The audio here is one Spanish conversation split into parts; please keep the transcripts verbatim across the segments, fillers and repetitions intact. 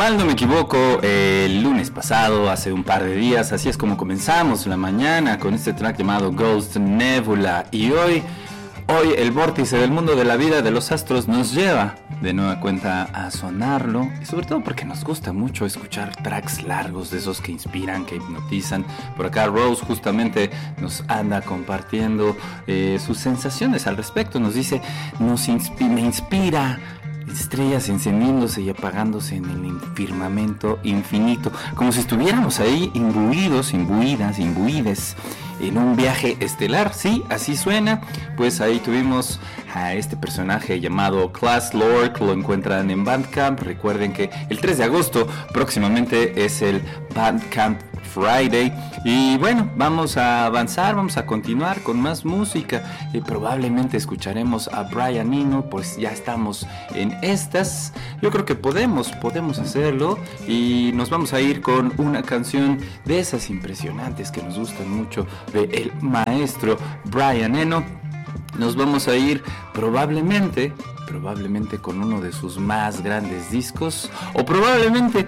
mal no me equivoco, eh, el lunes pasado, hace un par de días, así es como comenzamos la mañana con este track llamado Ghost Nebula. Y hoy, hoy el vórtice del mundo de la vida de los astros nos lleva de nueva cuenta a sonarlo. Y sobre todo porque nos gusta mucho escuchar tracks largos, de esos que inspiran, que hipnotizan. Por acá Rose justamente nos anda compartiendo eh, sus sensaciones al respecto. Nos dice, nos inspi- me inspira estrellas encendiéndose y apagándose en el firmamento infinito, como si estuviéramos ahí imbuidos, imbuidas, imbuides en un viaje estelar. Sí, así suena. Pues ahí tuvimos a este personaje llamado Class Lord, que lo encuentran en Bandcamp. Recuerden que el tres de agosto próximamente es el Bandcamp Friday. Y bueno, vamos a avanzar, vamos a continuar con más música y probablemente escucharemos a Brian Eno, pues ya estamos en estas. Yo creo que podemos, podemos hacerlo y nos vamos a ir con una canción de esas impresionantes que nos gustan mucho de el maestro Brian Eno. Nos vamos a ir probablemente probablemente con uno de sus más grandes discos, o probablemente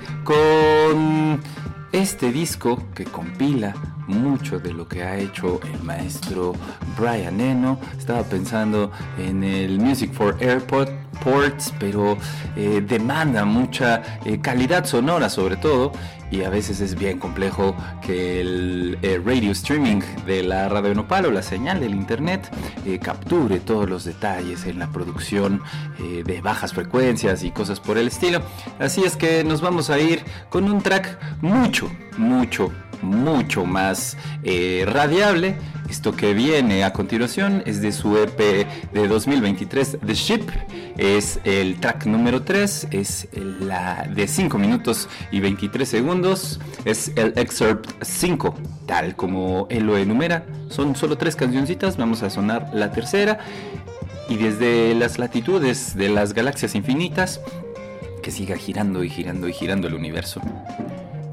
con este disco que compila mucho de lo que ha hecho el maestro Brian Eno. Estaba pensando en el Music for Airports, pero eh, demanda mucha eh, calidad sonora sobre todo, y a veces es bien complejo que el eh, radio streaming de la Radio Nopal o la señal del internet eh, capture todos los detalles en la producción eh, de bajas frecuencias y cosas por el estilo. Así es que nos vamos a ir con un track mucho, mucho, mucho más eh, radiable. Esto que viene a continuación es de su E P de dos mil veintitrés, The Ship. Es el track número tres, es la de cinco minutos y veintitrés segundos. Es el excerpt cinco, tal como él lo enumera. Son solo tres cancioncitas, vamos a sonar la tercera. Y desde las latitudes de las galaxias infinitas, que siga girando y girando y girando el universo.